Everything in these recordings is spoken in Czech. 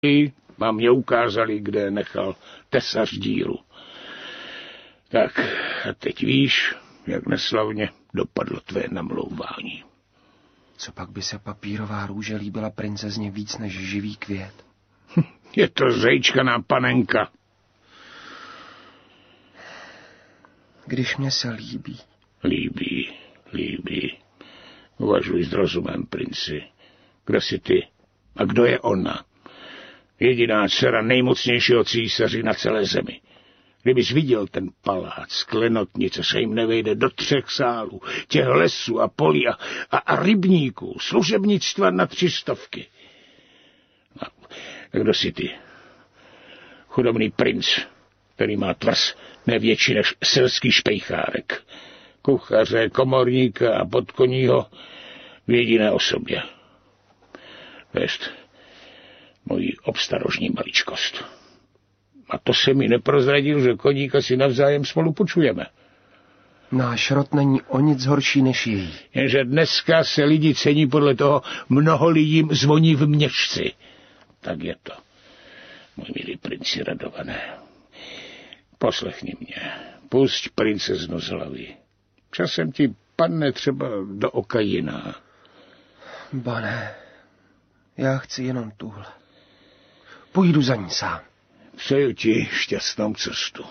a mě ukázali, kde nechal tesař díru. Tak a teď víš, jak neslavně dopadlo tvé namlouvání. Co pak by se papírová růže líbila princezně víc než živý květ? Je to zejčkaná panenka. Když mě se líbí. Líbí. Uvažuj s rozumem, princi. Kdo jsi ty? A kdo je ona? Jediná dcera nejmocnějšího císaři na celé zemi. Kdybys viděl ten palác, klenotnice, se jim nevejde do 3 sálů, těch lesů a polí a rybníků, služebnictva na 300. A kdo jsi ty? Chudobný princ, který má tvář nevětší než selský špejchárek. Kuchaře, komorníka a podkoního v jediné osobě. To jest mojí obstarožní maličkost. A to se mi neprozradil, že koníka si navzájem spolu počujeme. Náš rod není o nic horší než její. Jenže dneska se lidi cení podle toho, mnoho lidí zvoní v měšci. Tak je to, můj milý princi Radované. Poslechni mě, pusť princeznu z hlavy. Časem ti padne třeba do oka jiná. Bane, já chci jenom tuhle. Půjdu za ní sám. Přeju ti šťastnou cestu.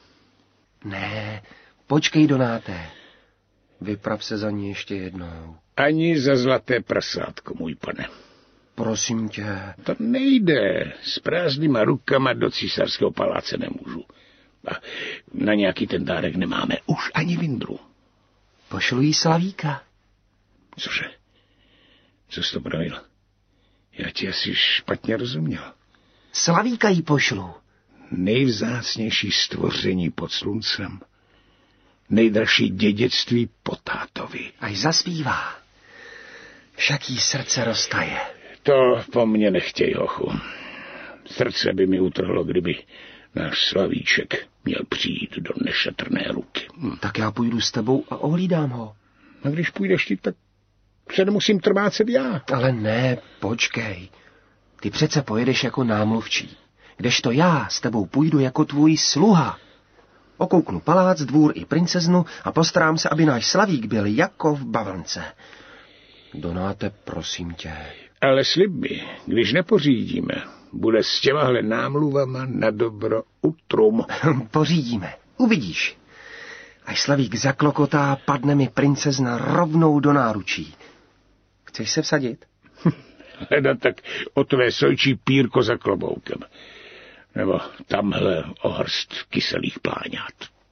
Ne, počkej, Donáte. Vyprav se za ní ještě jednou. Ani za zlaté prasátko, můj pane. Prosím tě. To nejde. S prázdnýma rukama do císařského paláce nemůžu. A na nějaký ten dárek nemáme už ani vindru. Pošlu jí Slavíka. Cože? Co jsi to pravil? Já ti asi špatně rozuměl. Slavíka jí pošlu. Nejvzácnější stvoření pod sluncem. Nejdražší dědictví po tátovi. Až zaspívá. Však jí srdce roztaje. To po mně nechtěj, hochu. Srdce by mi utrhlo, kdyby náš Slavíček měl přijít do nešetrné ruky. Tak já půjdu s tebou a ohlídám ho. A když půjdeš ty, tak se nemusím trmácet já. Ale ne, počkej. Ty přece pojedeš jako námluvčí. Kdežto já s tebou půjdu jako tvůj sluha. Okouknu palác, dvůr i princeznu a postarám se, aby náš Slavík byl jako v bavlnce. Donáte, prosím tě. Ale slib mi, když nepořídíme, bude s těmahle námluvama na dobro utrum. Pořídíme, uvidíš. Až Slavík zaklokotá, padne mi princezna rovnou do náručí. Chceš se vsadit? Hleda tak o tvé sojčí pírko za kloboukem. Nebo tamhle o hrst kyselých pláňat.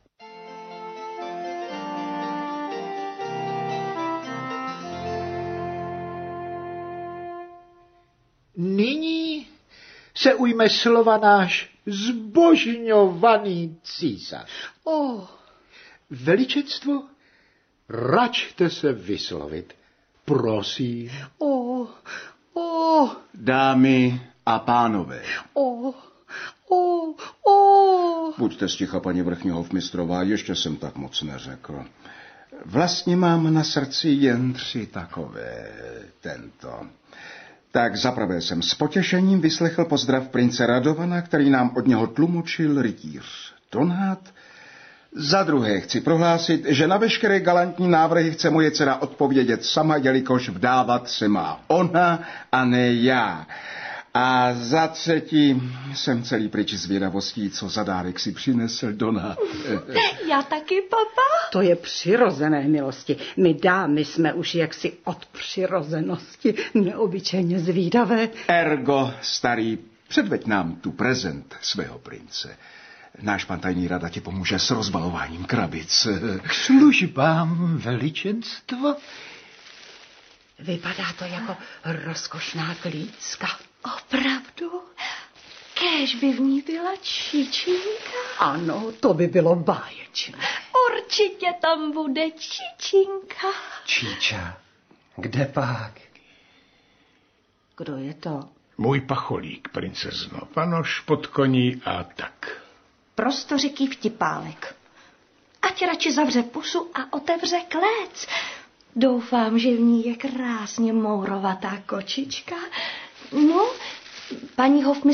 Nyní se ujme slova náš zbožňovaný císař. Veličenstvo, račte se vyslovit, prosím. Dámy a pánové. Buďte sticha, paní vrchní hofmistrová, ještě jsem tak moc neřekl. Vlastně mám na srdci jen 3 takové, tento. Tak zaprvé jsem s potěšením vyslechl pozdrav prince Radovana, který nám od něho tlumočil rytíř Donát. Za druhé chci prohlásit, že na veškeré galantní návrhy chce moje dcera odpovědět sama, jelikož vdávat se má ona a ne já. A za třetí jsem celý pryč zvědavostí, co za dárek si přinesl Donát. Já taky, papa. To je přirozené, milosti. My dámy jsme už jaksi od přirozenosti neobyčejně zvídavé. Ergo, starý, předveď nám tu prezent svého prince. Náš pan tajný rada ti pomůže s rozbalováním krabic. K službám veličenstva. Vypadá to jako rozkošná klícka. Opravdu? Kéž by v ní byla čičinka? Ano, to by bylo báječné. Určitě tam bude čičinka. Číča, kde pak? Kdo je to? Můj pacholík, princezno, panoš pod koní a tak. Prostořiký vtipálek. Ať radši zavře pusu a otevře klec. Doufám, že v ní je krásně mourovatá kočička. No, Paní